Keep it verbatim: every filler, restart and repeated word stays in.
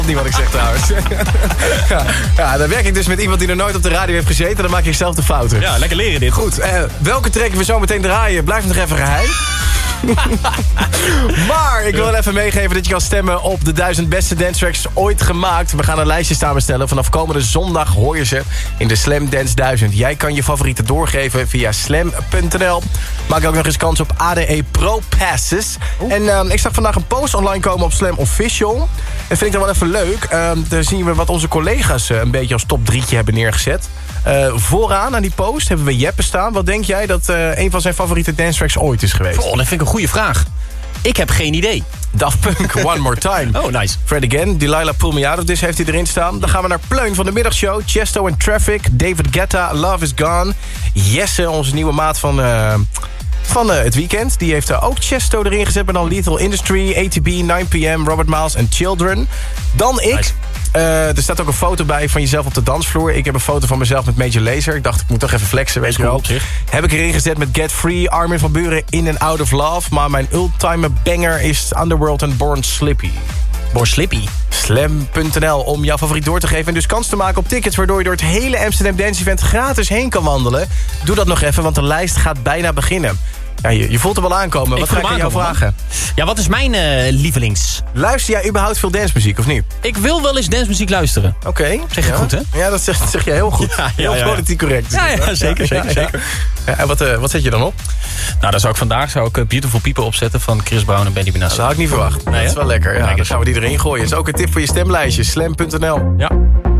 niet wat ik zeg trouwens. ja, ja, dan werk ik dus met iemand die er nooit op de radio heeft gezeten. Dan maak ik zelf de fouten. Ja, lekker leren dit. Goed, uh, welke track we zo meteen draaien, blijft nog even geheim. Maar ik wil wel even meegeven dat je kan stemmen op de duizend beste dance tracks ooit gemaakt. We gaan een lijstje samenstellen. Vanaf komende zondag hoor je ze in de Slam Dance duizend. Jij kan je favorieten doorgeven via slam punt n l. Maak ook nog eens kans op A D E Pro Passes. Oeh. En uh, ik zag vandaag een post online komen op Slam Official. En vind ik dan wel even leuk. Uh, daar zien we wat onze collega's uh, een beetje als top drietje hebben neergezet. Uh, vooraan aan die post hebben we Jeppe staan. Wat denk jij dat uh, een van zijn favoriete dance tracks ooit is geweest? Oh, dat vind ik een goede vraag. Ik heb geen idee. Daft Punk, One More Time. Oh, nice. Fred Again, Delilah Pull Me Out of This heeft hij erin staan. Dan gaan we naar Pleun van de middagshow. Chesto en Traffic, David Guetta, Love Is Gone. Jesse, onze nieuwe maat van... Uh, Van uh, het weekend. Die heeft uh, ook Chesto erin gezet. Maar dan Lethal Industry, A T B, nine p m, Robert Miles en Children. Dan ik. Nice. Uh, er staat ook een foto bij van jezelf op de dansvloer. Ik heb een foto van mezelf met Major Lazer. Ik dacht, ik moet toch even flexen, weet je wel. Heb ik erin gezet met Get Free, Armin van Buuren, In and Out of Love. Maar mijn ultieme banger is Underworld en Born Slippy. Born Slippy. Slam punt n l om jouw favoriet door te geven en dus kans te maken op tickets, waardoor je door het hele Amsterdam Dance Event gratis heen kan wandelen. Doe dat nog even, want de lijst gaat bijna beginnen. Ja, je, je voelt hem wel aankomen. Wat ga ik aan jou vragen? Ja, wat is mijn uh, lievelings? Luister jij überhaupt veel dancemuziek, of niet? Ik wil wel eens dancemuziek luisteren. Oké. Okay. Zeg je ja. goed, hè? Ja, dat zeg, zeg je heel goed. Ja, ja, heel ja, ja. politiek correct. Ja, ja, zeker, ja, zeker, ja, zeker. Ja, en wat, uh, wat zet je dan op? Nou, dan zou ik vandaag zou ik, uh, Beautiful People opzetten van Chris Brown en Benny Benassi. Dat had ik niet verwacht. Nee, dat is wel lekker. Ja, dan gaan we die erin gooien. Dat is ook een tip voor je stemlijstje. Slam punt n l. Ja.